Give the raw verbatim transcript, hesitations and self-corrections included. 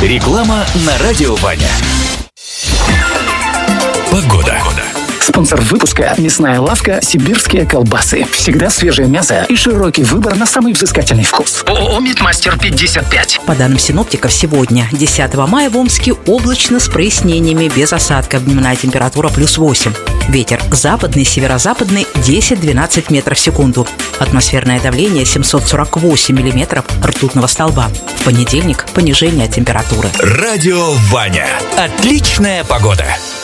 Реклама на радио Ваня. Погода. Спонсор выпуска – мясная лавка «Сибирские колбасы». Всегда свежее мясо и широкий выбор на самый взыскательный вкус. ООО «Мидмастер пятьдесят пять». По данным синоптиков, сегодня, десятого мая, в Омске облачно с прояснениями, без осадков, дневная температура плюс восемь. Ветер западный, северо-западный десять-двенадцать метров в секунду. Атмосферное давление семьсот сорок восемь миллиметров ртутного столба. В понедельник понижение температуры. Радио Ваня. Отличная погода.